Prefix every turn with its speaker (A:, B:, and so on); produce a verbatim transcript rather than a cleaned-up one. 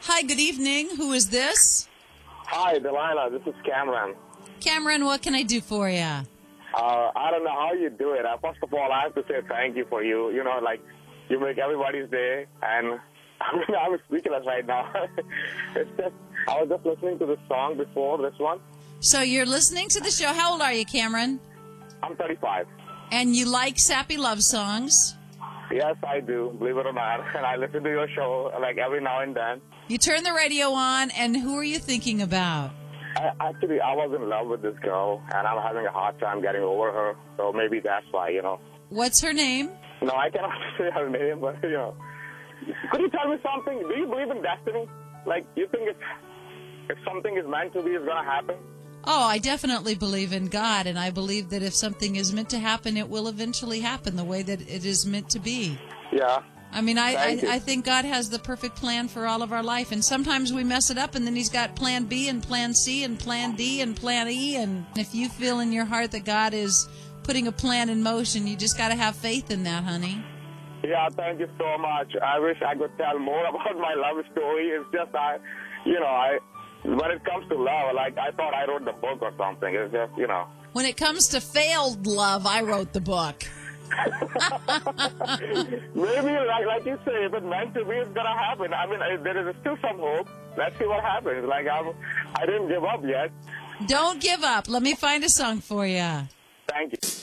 A: Hi, good evening. Who is this?
B: Hi, Delilah. This is Cameron.
A: Cameron, what can I do for you?
B: Uh, I don't know how you do it. Uh, first of all, I have to say thank you for you. You know, like, you make everybody's day, and I mean, I'm speechless right now. It's just, I was just listening to this song before this one.
A: So you're listening to the show. How old are you, Cameron?
B: I'm thirty-five.
A: And you like sappy love songs?
B: Yes, I do, believe it or not. And I listen to your show, like, every now and then.
A: You turn the radio on, and who are you thinking about?
B: I, actually, I was in love with this girl, and I'm having a hard time getting over her. So maybe that's why, you know.
A: What's her name?
B: No, I cannot say her name, but, you know. Could you tell me something? Do you believe in destiny? Like, you think if, if something is meant to be, it's going to happen?
A: Oh, I definitely believe in God, and I believe that if something is meant to happen, it will eventually happen the way that it is meant to be.
B: Yeah.
A: I mean, I,
B: Thank you.
A: I, I think God has the perfect plan for all of our life, and sometimes we mess it up, and then He's got plan B and plan C and plan D and plan E, and if you feel in your heart that God is putting a plan in motion, you just got to have faith in that, honey.
B: Yeah, thank you so much. I wish I could tell more about my love story. It's just, I, you know, I... when it comes to love, like, I thought I wrote the book or something. It's just, you know.
A: When it comes to failed love, I wrote the book.
B: Maybe, like like you say, if it's meant to be, it's going to happen. I mean, there is still some hope. Let's see what happens. Like, I'm, I didn't give up yet.
A: Don't give up. Let me find a song for you.
B: Thank you.